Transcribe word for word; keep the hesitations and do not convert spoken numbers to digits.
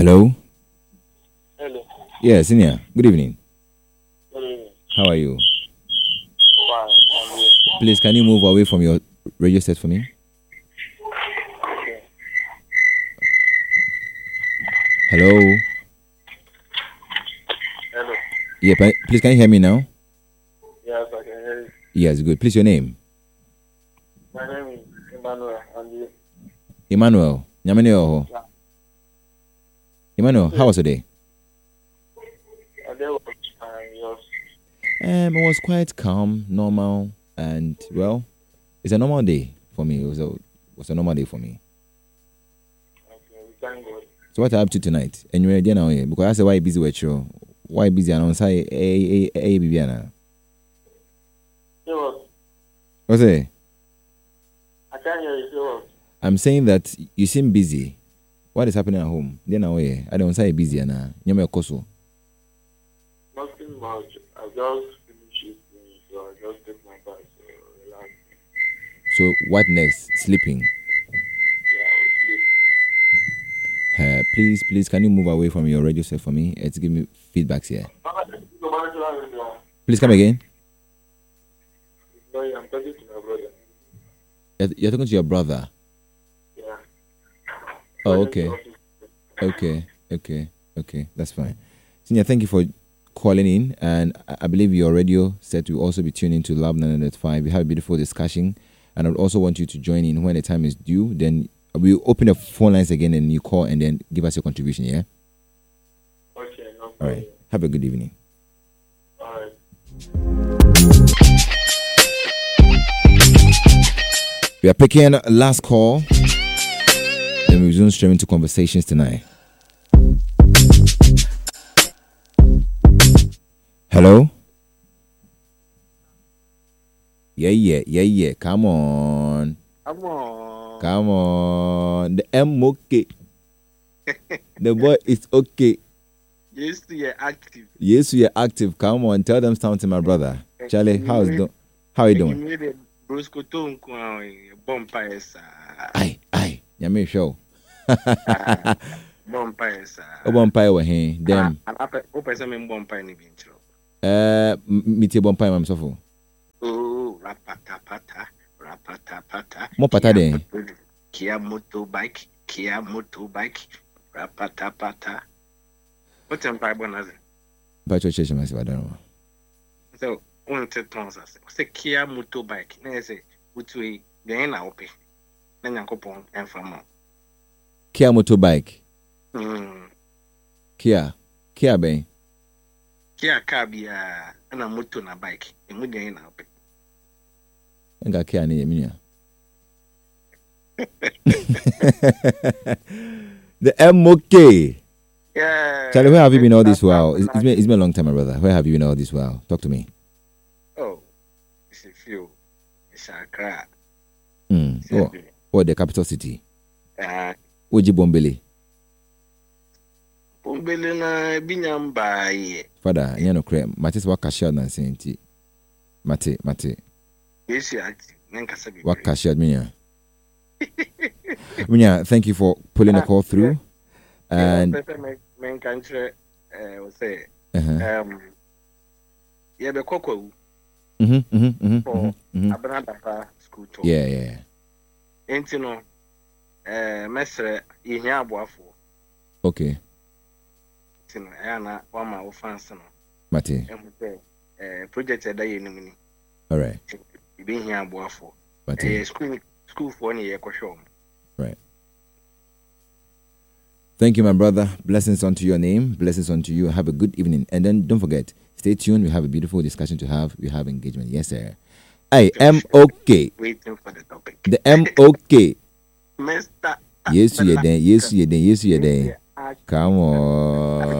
Hello? Hello. Yeah, senior. Good evening. Good evening. How are you? Fine. I'm here. Please, can you move away from your radio set for me? Okay. Hello? Hello. Yeah, pa- please, can you hear me now? Yes, I can hear you. Yes, good. Please, your name? My name is Emmanuel. I'm here. Emmanuel. Nyamene oho. Yeah. Emmanuel, how was your day? And there was um, yours. Um, it was quite calm, normal, and well, it's a normal day for me. It was a it was a normal day for me. Okay, we thank God. So what are you up to tonight? And you're ready now, yeah? Because I said why you busy with you? Why you busy? And on say, hey, hey, hey, Bibiana. Say what? What's it? I can't hear you. Say what? I'm saying that you seem busy. What is happening at home? Then away. I don't say busy na. Nyame koso. Nothing much. I just finished it, so I just take my bath, so relax. So what next? Sleeping. Yeah, I will sleep. Uh, please, please, can you move away from your radio set for me? It's give me feedbacks here. Please come again. No, I'm talking to my brother. You're, you're talking to your brother. Yeah. Oh, okay. Okay, okay, okay. That's fine. Senior, thank you for calling in. And I, I believe your radio set will also be tuned into Love nine hundred five. We have a beautiful discussion. And I would also want you to join in when the time is due. Then we'll open the phone lines again and you call and then give us your contribution, yeah? Okay, no problem. All right. Have a good evening. All right. We are picking last call. Then we resume straight into conversations tonight. Hello? Yeah, yeah, yeah, yeah. Come on. Come on. Come on. The M okay. The boy is okay. Yes, you're active. Yes, we are active. Come on. Tell them something, my brother. Charlie, how's do- how are you doing? You made a brusco tongue, bumpires. Aye, aye. Yami show. Bumpires. O bumpire we he. Them. And I open some bumpire in the bench. Uh, meet your bumpire, I'm so. Oh, rapatapata, rapatapata. Mo pata de. Kia motorbike, Kia motorbike, rapatapata. What's in five bonus? But your church, I don't know. So, one to tons. Say Kia motorbike. Then I say, which way? Then I open. Then I go on and from. Kia motorbike. Hmm. Kia. Kia ben. Kia car be a and a motor na bike. And we then I open. Nga Kia ni yeminia. The M okay. Yeah. Charlie, where have you been all this while? It's, it's, been, it's been a long time, my brother. Where have you been all this while? Talk to me. Oh, it's a few. It's a crack. Hmm. Oh, oh, the capital city. Uh, Oji Bombele. Bombele na binyamba ye. Father, you know, crap. Matis wa cashier na senti. Mate, mate. Yes, you active. Nankasabi. Wa cashier minya. Minya, thank you for pulling the call through. And men country, uh, say, uh-huh. um, yeah, the cocoa Mhm, mhm, mhm, for mhm, mhm. Abranapa school tour. Yeah, yeah. Ain't you know, uh, Messer, in Yabuafo. Okay. Tino, Anna, one my fans, Mate. and uh, project a day in the mini. All right. You been here, Buafo. Mate. School, school for any year, show. Right. Thank you, my brother. Blessings unto your name. Blessings unto you. Have a good evening. And then don't forget, stay tuned. We have a beautiful discussion to have. We have engagement. Yes, sir. I am okay. Waiting for the topic. The M okay. Mister Yes, you then. Yes, you then. Yes, you then. Come on.